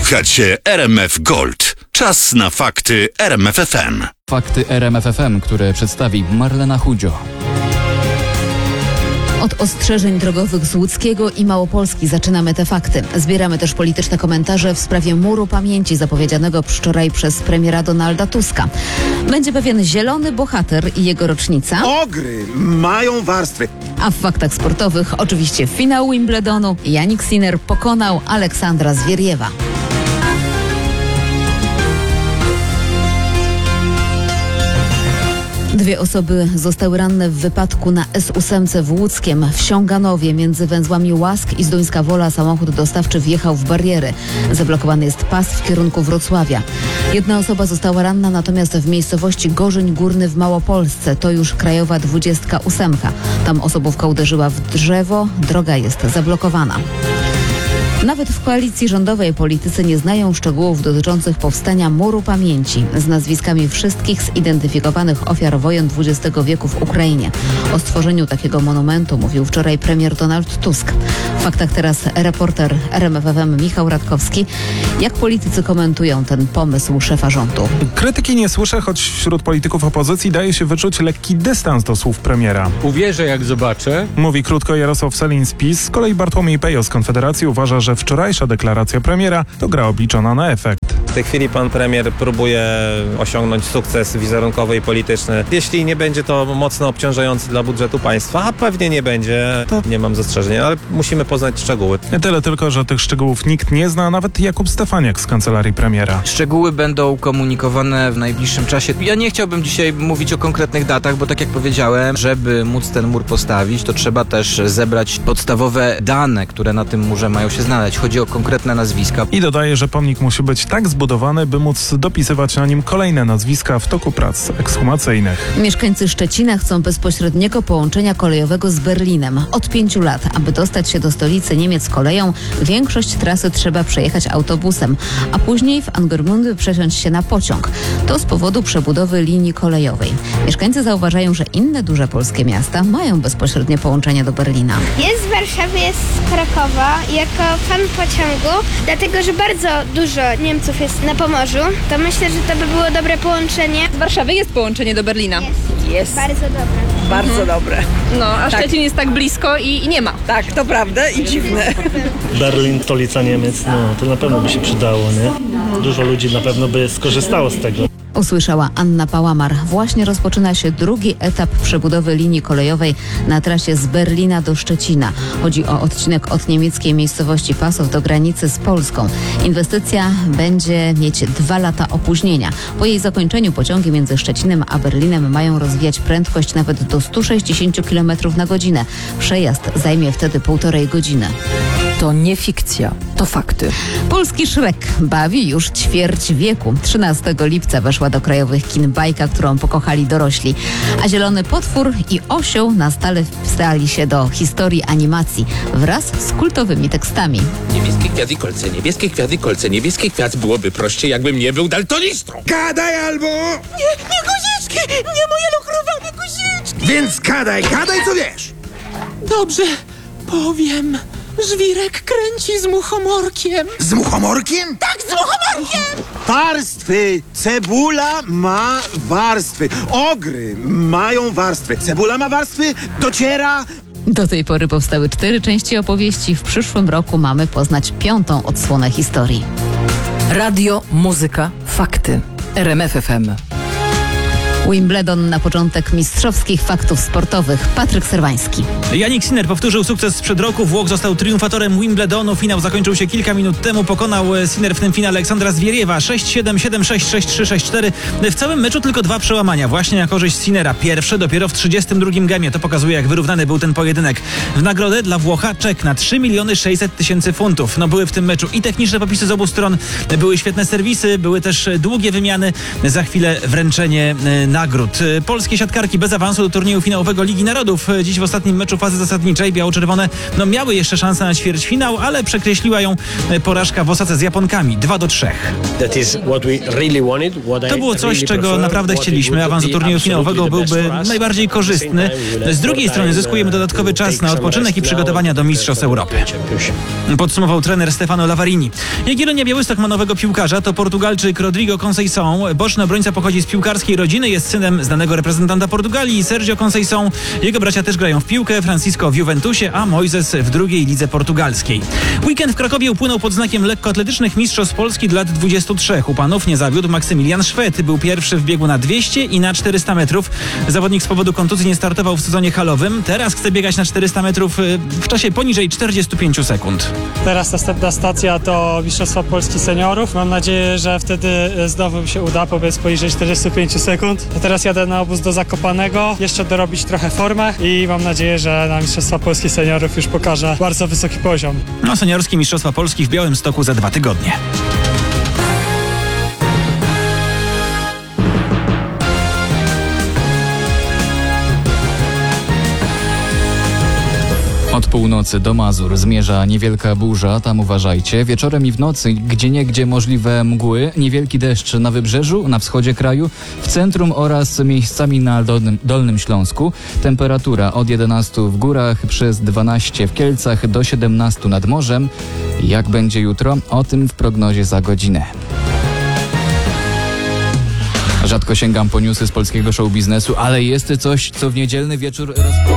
Słuchacie RMF Gold. Czas na fakty RMF FM. Fakty RMF FM, które przedstawi Marlena Chudzio. Od ostrzeżeń drogowych z Łódzkiego i Małopolski zaczynamy te fakty. Zbieramy też polityczne komentarze w sprawie muru pamięci zapowiedzianego wczoraj przez premiera Donalda Tuska. Będzie pewien zielony bohater i jego rocznica. Ogry mają warstwy. A w faktach sportowych oczywiście finał Wimbledonu. Jannik Sinner pokonał Aleksandra Zwieriewa. Dwie osoby zostały ranne w wypadku na S8 w Łódzkiem. W Siąganowie między węzłami Łask i Zduńska Wola samochód dostawczy wjechał w bariery. Zablokowany jest pas w kierunku Wrocławia. Jedna osoba została ranna natomiast w miejscowości Gorzeń Górny w Małopolsce. To już krajowa 28. Tam osobówka uderzyła w drzewo. Droga jest zablokowana. Nawet w koalicji rządowej politycy nie znają szczegółów dotyczących powstania Muru Pamięci z nazwiskami wszystkich zidentyfikowanych ofiar wojen XX wieku w Ukrainie. O stworzeniu takiego monumentu mówił wczoraj premier Donald Tusk. W faktach teraz reporter RMF FM Michał Radkowski. Jak politycy komentują ten pomysł szefa rządu? Krytyki nie słyszę, choć wśród polityków opozycji daje się wyczuć lekki dystans do słów premiera. Uwierzę, jak zobaczę. Mówi krótko Jarosław Sellin z PiS. Z kolei Bartłomiej Pejo z Konfederacji uważa, że wczorajsza deklaracja premiera to gra obliczona na efekt. W tej chwili pan premier próbuje osiągnąć sukces wizerunkowy i polityczny. Jeśli nie będzie to mocno obciążające dla budżetu państwa, a pewnie nie będzie, to nie mam zastrzeżeń, ale musimy poznać szczegóły. Tyle tylko, że tych szczegółów nikt nie zna, nawet Jakub Stefaniak z kancelarii premiera. Szczegóły będą komunikowane w najbliższym czasie. Ja nie chciałbym dzisiaj mówić o konkretnych datach, bo tak jak powiedziałem, żeby móc ten mur postawić, to trzeba też zebrać podstawowe dane, które na tym murze mają się znaleźć. Chodzi o konkretne nazwiska. I dodaje, że pomnik musi być tak zbudowany, by móc dopisywać na nim kolejne nazwiska w toku prac ekshumacyjnych. Mieszkańcy Szczecina chcą bezpośredniego połączenia kolejowego z Berlinem. Od 5 lat, aby dostać się do stolicy Niemiec koleją, większość trasy trzeba przejechać autobusem, a później w Angermundy przesiąść się na pociąg. To z powodu przebudowy linii kolejowej. Mieszkańcy zauważają, że inne duże polskie miasta mają bezpośrednie połączenie do Berlina. Jest z Warszawy, jest z Krakowa. Jako fan pociągu, dlatego że bardzo dużo Niemców jest na Pomorzu, to myślę, że to by było dobre połączenie. Z Warszawy jest połączenie do Berlina. Jest. Bardzo dobre. Bardzo dobre. No, a Szczecin jest tak blisko i nie ma. Tak, to prawda i dziwne. Berlin, stolica Niemiec, to na pewno by się przydało, nie? Dużo ludzi na pewno by skorzystało z tego. Usłyszała Anna Pałamar. Właśnie rozpoczyna się drugi etap przebudowy linii kolejowej na trasie z Berlina do Szczecina. Chodzi o odcinek od niemieckiej miejscowości Pasów do granicy z Polską. Inwestycja będzie mieć 2 lata opóźnienia. Po jej zakończeniu pociągi między Szczecinem a Berlinem mają rozwijać prędkość nawet do 160 km na godzinę. Przejazd zajmie wtedy 1,5 godziny. To nie fikcja, to fakty. Polski Szrek bawi już ćwierć wieku. 13 lipca weszła do krajowych kin bajka, którą pokochali dorośli. A Zielony Potwór i Osioł na stale wstali się do historii animacji wraz z kultowymi tekstami. Niebieskie kwiaty, kolce, niebieskie kwiaty, kolce, niebieski kwiat. Byłoby prościej, jakbym nie był daltonistą. Gadaj albo... Nie guziczki, nie moje luchrowane guziczki. Więc gadaj co wiesz. Dobrze, powiem. Żwirek kręci z muchomorkiem. Z muchomorkiem? Tak, z muchomorkiem! Warstwy. Cebula ma warstwy. Ogry mają warstwy. Cebula ma warstwy, dociera... Do tej pory powstały 4 części opowieści. W przyszłym roku mamy poznać 5. odsłonę historii. Radio, muzyka, fakty. RMF FM. Wimbledon na początek mistrzowskich faktów sportowych. Patryk Serwański. Jannik Sinner powtórzył sukces sprzed roku. Włoch został triumfatorem Wimbledonu. Finał zakończył się kilka minut temu. Pokonał Sinner w tym finale Aleksandra Zwieriewa 6-7, 7-6, 6-3, 6-4. W całym meczu tylko 2 przełamania. Właśnie na korzyść Sinnera. Pierwsze dopiero w 32 gemie. To pokazuje, jak wyrównany był ten pojedynek. W nagrodę dla Włocha czek na 3 600 000 funtów. Były w tym meczu i techniczne popisy z obu stron. Były świetne serwisy. Były też długie wymiany. Za chwilę wręczenie nagród. Polskie siatkarki bez awansu do turnieju finałowego Ligi Narodów. Dziś w ostatnim meczu fazy zasadniczej biało-czerwone miały jeszcze szansę na ćwierćfinał, ale przekreśliła ją porażka w Osace z Japonkami 2-3. To było coś, czego naprawdę chcieliśmy. Awans do turnieju finałowego byłby najbardziej korzystny. Z drugiej strony zyskujemy dodatkowy czas na odpoczynek i przygotowania do Mistrzostw Europy. Podsumował trener Stefano Lavarini. Jagiellonia Białystok ma nowego piłkarza, to Portugalczyk Rodrigo Conceição. Boczny obrońca pochodzi z piłkarskiej rodziny, jest synem znanego reprezentanta Portugalii, Sergio Conceição. Jego bracia też grają w piłkę, Francisco w Juventusie, a Moises w drugiej lidze portugalskiej. Weekend w Krakowie upłynął pod znakiem lekkoatletycznych Mistrzostw Polski dla lat 23. U panów nie zawiódł Maksymilian Szwed. Był pierwszy w biegu na 200 i na 400 metrów. Zawodnik z powodu kontuzji nie startował w sezonie halowym. Teraz chce biegać na 400 metrów w czasie poniżej 45 sekund. Teraz następna stacja to Mistrzostwa Polski Seniorów. Mam nadzieję, że wtedy znowu mi się uda pobiec poniżej 45 sekund. A teraz jadę na obóz do Zakopanego, jeszcze dorobić trochę formę i mam nadzieję, że na Mistrzostwa Polski Seniorów już pokażę bardzo wysoki poziom. Seniorskie Mistrzostwa Polski w Białymstoku za 2 tygodnie. Od północy do Mazur zmierza niewielka burza, tam uważajcie. Wieczorem i w nocy gdzieniegdzie możliwe mgły, niewielki deszcz na wybrzeżu, na wschodzie kraju, w centrum oraz miejscami na Dolnym Śląsku. Temperatura od 11 w górach, przez 12 w Kielcach, do 17 nad morzem. Jak będzie jutro? O tym w prognozie za godzinę. Rzadko sięgam po newsy z polskiego show biznesu, ale jest coś, co w niedzielny wieczór